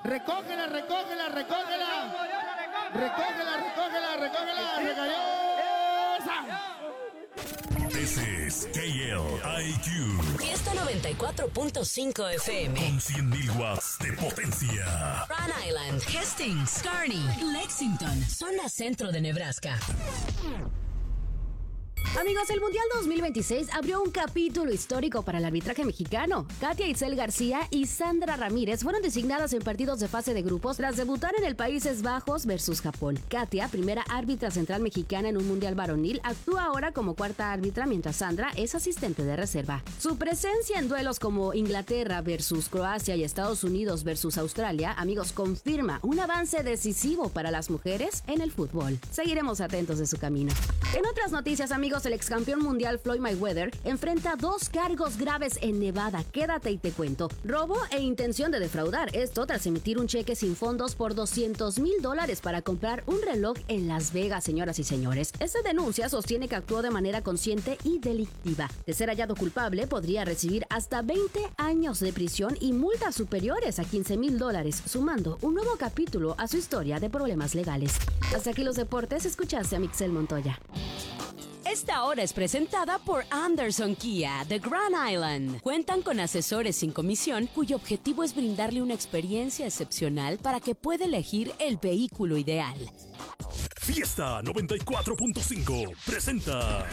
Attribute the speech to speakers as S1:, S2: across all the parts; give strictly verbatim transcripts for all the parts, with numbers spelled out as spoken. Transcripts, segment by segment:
S1: Recógela, recógela, recógela. Recógela, recógela, recógela. Regallosa.
S2: Ese es K L I Q.
S3: Fiesta noventa y cuatro punto cinco F M.
S2: Con cien mil watts de potencia.
S3: Rhode Island, Hastings, Kearney, Lexington, zona centro de Nebraska.
S4: Amigos, el Mundial dos mil veintiséis abrió un capítulo histórico para el arbitraje mexicano. Katia Itzel García y Sandra Ramírez fueron designadas en partidos de fase de grupos tras debutar en el Países Bajos versus Japón. Katia, primera árbitra central mexicana en un Mundial varonil, actúa ahora como cuarta árbitra, mientras Sandra es asistente de reserva. Su presencia en duelos como Inglaterra versus Croacia y Estados Unidos versus Australia, amigos, confirma un avance decisivo para las mujeres en el fútbol. Seguiremos atentos de su camino. En otras noticias, amigos, el ex campeón mundial Floyd Mayweather enfrenta dos cargos graves en Nevada. Quédate y te cuento. Robo e intención de defraudar. Esto tras emitir un cheque sin fondos por doscientos mil dólares para comprar un reloj en Las Vegas, señoras y señores. Esta denuncia sostiene que actuó de manera consciente y delictiva. De ser hallado culpable, podría recibir hasta veinte años de prisión y multas superiores a quince mil dólares, sumando un nuevo capítulo a su historia de problemas legales. Hasta aquí los deportes. Escuchaste a Mixel Montoya.
S3: Esta hora es presentada por Anderson Kia de Grand Island. Cuentan con asesores sin comisión cuyo objetivo es brindarle una experiencia excepcional para que pueda elegir el vehículo ideal.
S2: Fiesta noventa y cuatro punto cinco presenta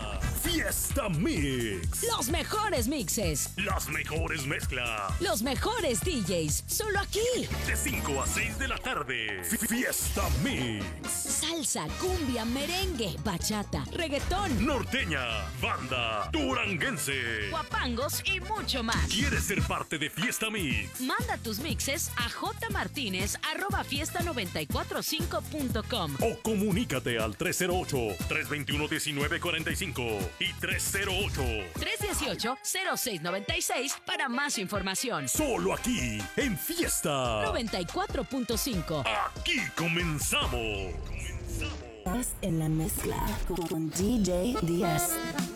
S2: Fiesta Mix.
S3: Los mejores mixes.
S2: Las mejores mezclas.
S3: Los mejores D Js. Solo aquí.
S2: De cinco a seis de la tarde. Fiesta Mix.
S3: Salsa, cumbia, merengue, bachata, reggaetón,
S2: Norteña, banda, duranguense,
S3: guapangos y mucho más.
S2: ¿Quieres ser parte de Fiesta Mix?
S3: Manda tus mixes a jmartinez arroba fiesta noventa y cuatro cinco punto com
S2: o comunícate al tres cero ocho, tres dos uno, uno nueve cuatro cinco y tres cero ocho,
S3: tres uno ocho, cero seis nueve seis para más información.
S2: Solo aquí, en Fiesta
S3: noventa y cuatro punto cinco.
S2: Aquí comenzamos.
S5: En la mezcla con D J Díaz.